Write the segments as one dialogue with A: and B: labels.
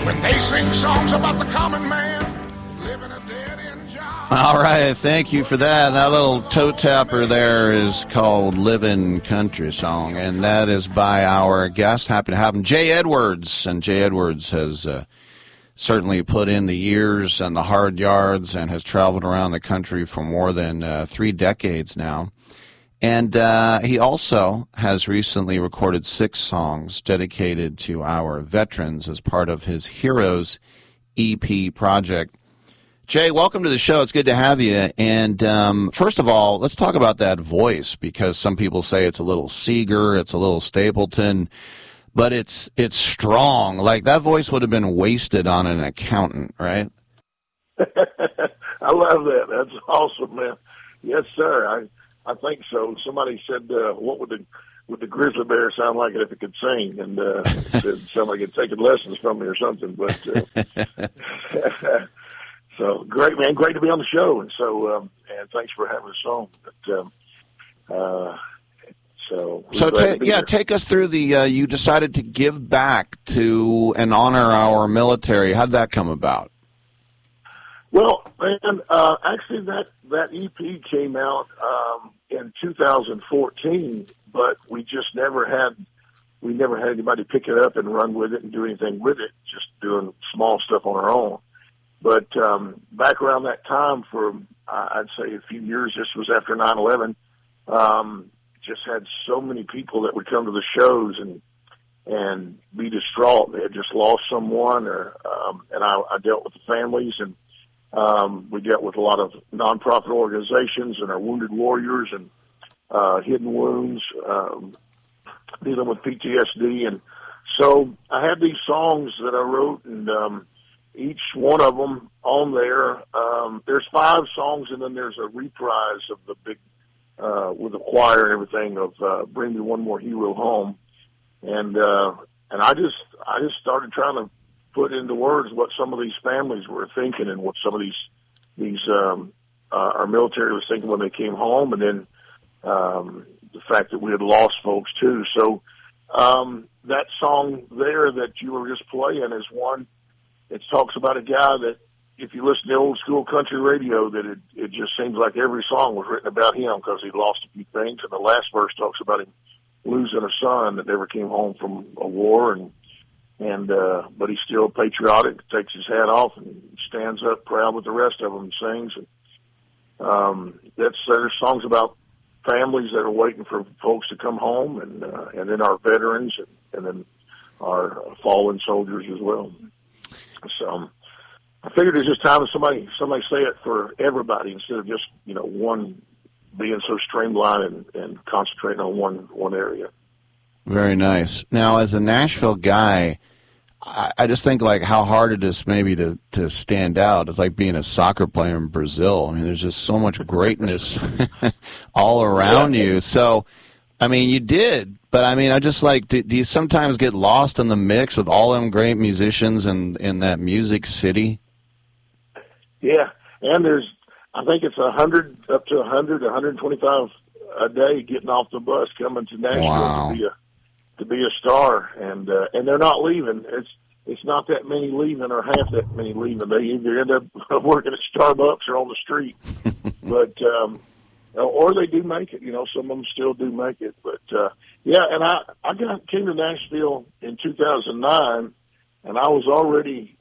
A: when they sing songs about the common man living a dead-end job.
B: All right, thank you for that. That little toe tapper there is called Livin' Country Song, and that is by our guest. Happy to have him, Jay Edwards. And Jay Edwards has certainly put in the years and the hard yards and has traveled around the country for more than 3 decades now. And he also has recently recorded 6 songs dedicated to our veterans as part of his Heroes EP project. Jay, welcome to the show. It's good to have you. And first of all, let's talk about that voice, because some people say it's a little Seeger, it's a little Stapleton, but it's strong. Like, that voice would have been wasted on an accountant, right?
C: I love that. That's awesome, man. Yes, sir. I think so. Somebody said, what would the grizzly bear sound like if it could sing? And it sounded like it had taken lessons from me or something. But so great, man. Great to be on the show. And so, and thanks for having us on. But,
B: take us through the, you decided to give back to and honor our military. How did that come about?
C: Well, man, actually that EP came out in 2014, but we never had anybody pick it up and run with it and do anything with it, just doing small stuff on our own. But back around that time, for I'd say a few years, this was after 9/11, just had so many people that would come to the shows and be distraught. They had just lost someone, and I dealt with the families, and we dealt with a lot of nonprofit organizations and our wounded warriors and hidden wounds, dealing with PTSD. And so I had these songs that I wrote, and each one of them on there, there's 5 songs, and then there's a reprise of the big, with the choir and everything, of Bring Me One More Hero Home. And I just started trying to put into words what some of these families were thinking and what some of these our military was thinking when they came home, and then the fact that we had lost folks too. So that song there that you were just playing is one. It talks about a guy that, if you listen to old school country radio, that it just seems like every song was written about him because he lost a few things. And the last verse talks about him losing a son that never came home from a war, but he's still patriotic, takes his hat off and stands up proud with the rest of them and sings. And there's songs about families that are waiting for folks to come home, and then our veterans, and then our fallen soldiers as well. So I figured it's just time that somebody say it for everybody instead of just, one being so streamlined and concentrating on one area.
B: Very nice. Now, as a Nashville guy, I just think like how hard it is maybe to stand out. It's like being a soccer player in Brazil. I mean, there's just so much greatness all around you. So, I mean, you did, but I mean, I just like, do you sometimes get lost in the mix with all them great musicians in that music city? Yeah,
C: and I think it's 100, up to 100, 125 a day getting off the bus coming to Nashville.
B: Wow.
C: to be a star, and they're not leaving. It's not that many leaving or half that many leaving. They either end up working at Starbucks or on the street, but or they do make it. Some of them still do make it. But and I came to Nashville in 2009, and I was already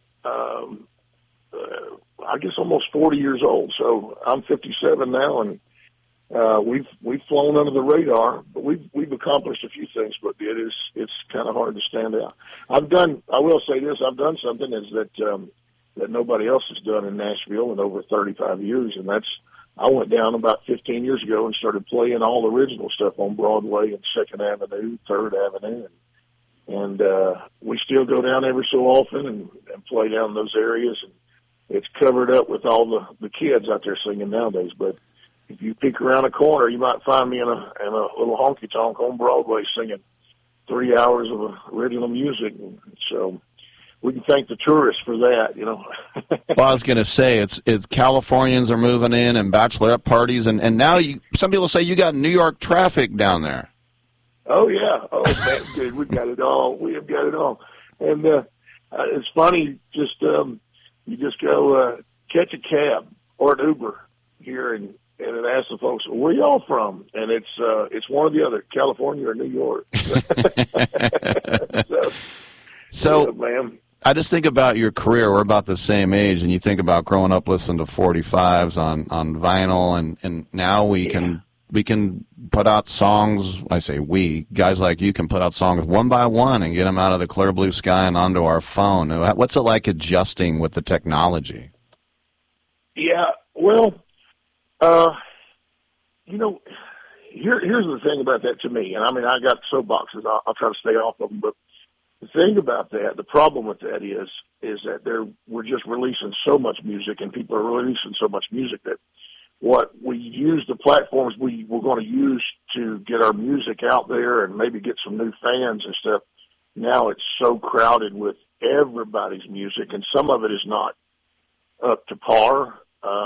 C: I guess almost 40 years old. So I'm 57 now, and we've flown under the radar, but we've accomplished a few things. But it's kind of hard to stand out. I will say this: I've done something that nobody else has done in Nashville in over 35 years, and that's I went down about 15 years ago and started playing all the original stuff on Broadway and 2nd Avenue, 3rd Avenue, and we still go down every so often and play down in those areas. And it's covered up with all the kids out there singing nowadays, but if you peek around a corner, you might find me in a little honky-tonk on Broadway singing 3 hours of original music. So we can thank the tourists for that,
B: Well, I was going to say, it's Californians are moving in and bachelorette parties, and now some people say you got New York traffic down there.
C: Oh, yeah. Oh, man, dude, we got it all. We have got it all. And it's funny. Just you just go catch a cab or an Uber here and it asks the folks, "Where y'all from?" And it's one or the other, California or New York.
B: So,
C: yeah, man.
B: I just think about your career. We're about the same age, and you think about growing up listening to 45s on vinyl, and now we can put out songs. I say we, guys like you can put out songs one by one and get them out of the clear blue sky and onto our phone. What's it like adjusting with the technology?
C: Yeah, well, here's the thing about that to me, and I mean, I got soapboxes. I'll try to stay off of them, but the thing about that, the problem with that is that we're just releasing so much music, and people are releasing so much music that what we use, the platforms we're going to use to get our music out there and maybe get some new fans and stuff, now it's so crowded with everybody's music, and some of it is not up to par.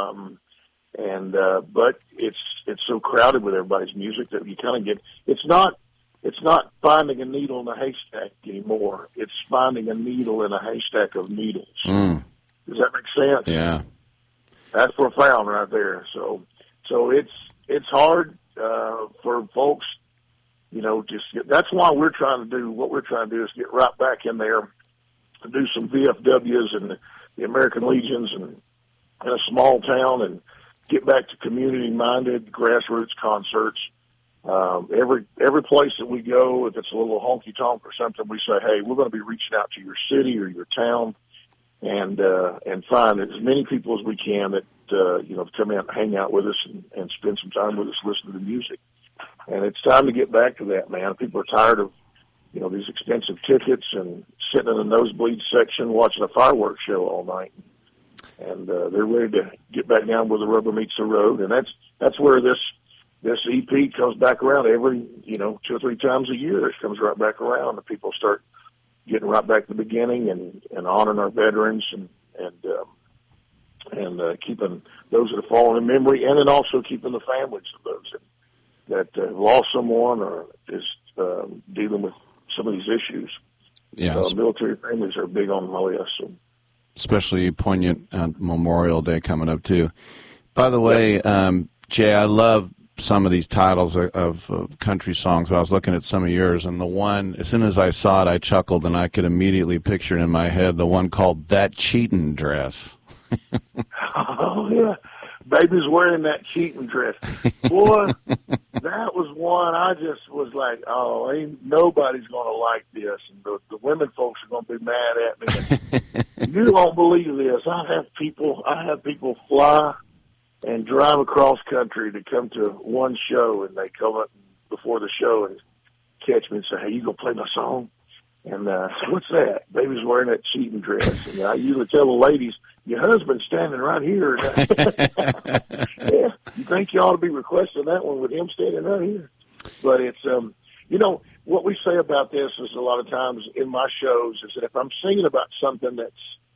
C: But it's so crowded with everybody's music that you kind of get, it's not finding a needle in a haystack anymore. It's finding a needle in a haystack of needles.
B: Mm.
C: Does that make sense?
B: Yeah.
C: That's profound right there. So it's hard for folks, that's why we're trying to do what we're trying to do is get right back in there to do some VFWs and the American Legions and in a small town and get back to community-minded grassroots concerts. Every place that we go, if it's a little honky-tonk or something, we say, hey, we're going to be reaching out to your city or your town and find as many people as we can that, come out and hang out with us and spend some time with us listening to music. And it's time to get back to that, man. People are tired of, these expensive tickets and sitting in the nosebleed section watching a fireworks show all night. And they're ready to get back down where the rubber meets the road. And that's where this EP comes back around every, 2 or 3 times a year. It comes right back around, and people start getting right back to the beginning and honoring our veterans and keeping those that have fallen in memory, and then also keeping the families of those that lost someone or is dealing with some of these issues.
B: Yeah,
C: military families are big on my list. So.
B: Especially poignant Memorial Day coming up, too. By the way, Jay, I love some of these titles of country songs. I was looking at some of yours, and the one, as soon as I saw it, I chuckled, and I could immediately picture it in my head, the one called That Cheatin' Dress.
C: Oh, yeah. Baby's wearing that cheating dress. Boy, that was one I just was like, oh, ain't nobody's going to like this. And the women folks are going to be mad at me. You won't believe this. I have people fly and drive across country to come to one show, and they come up before the show and catch me and say, hey, you going to play my song? And I said, what's that? Baby's wearing that cheating dress. And I usually tell the ladies, your husband's standing right here. Yeah, you think you ought to be requesting that one with him standing right here. But it's, what we say about this is a lot of times in my shows is that if I'm singing about something that's,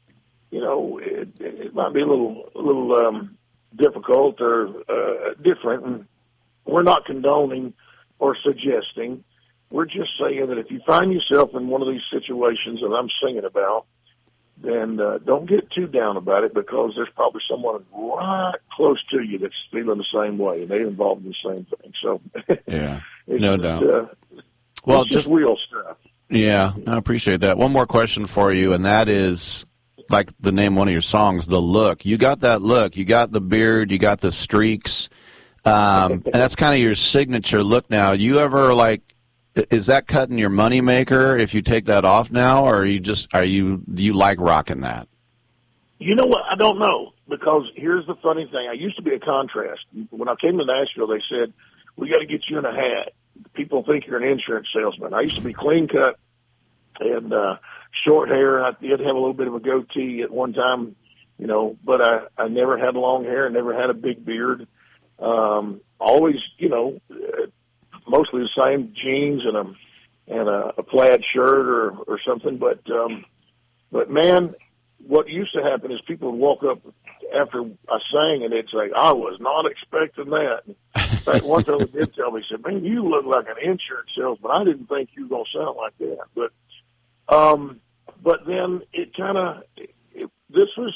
C: it might be a little difficult or different, and we're not condoning or suggesting. We're just saying that if you find yourself in one of these situations that I'm singing about, then don't get too down about it, because there's probably someone right close to you that's feeling the same way, and they're involved in the same thing. So,
B: yeah, no doubt.
C: Well, it's just real stuff.
B: Yeah, I appreciate that. One more question for you, and that is, like the name of one of your songs, The Look. You got that look. You got the beard. You got the streaks. And that's kind of your signature look now. You ever, is that cutting your money maker if you take that off now, or do you like rocking that?
C: You know what? I don't know, because here's the funny thing. I used to be a contrast. When I came to Nashville, they said, we got to get you in a hat. People think you're an insurance salesman. I used to be clean cut and short hair. I did have a little bit of a goatee at one time, but I never had long hair. I never had a big beard. Always, mostly the same jeans and a plaid shirt or something. But man, what used to happen is people would walk up after I sang and they'd say, I was not expecting that. In fact, one fellow did tell me, he said, man, you look like an insurance salesman. I didn't think you were going to sound like that. But but then it kind of, this was,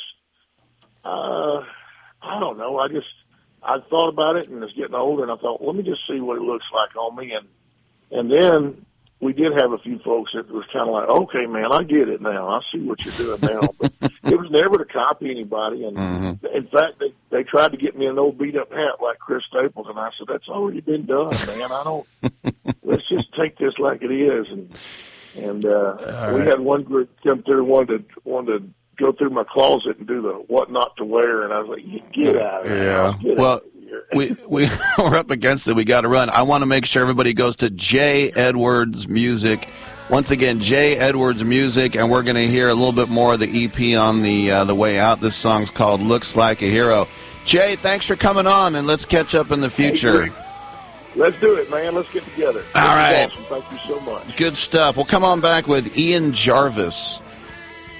C: I don't know. I thought about it and was getting older, and I thought, let me just see what it looks like on me. And then we did have a few folks that was kind of like, okay, man, I get it now. I see what you're doing now. But it was never to copy anybody. And in fact, they tried to get me an old beat up hat like Chris Staples. And I said, that's already been done, man. Let's just take this like it is. And we had one group come through, wanted to go through my closet and do the what not to wear. And I was like, get out of here.
B: Well, we're up against it. We got to run. I want to make sure everybody goes to Jay Edwards Music. Once again, Jay Edwards Music, and we're going to hear a little bit more of the EP on the way out. This song's called Looks Like a Hero. Jay, thanks for coming on, and let's catch up in the future.
C: Hey, let's do it, man. Let's get together.
B: All right.
C: Awesome. Thank you so much.
B: Good stuff. We'll come on back with Ian Jarvis.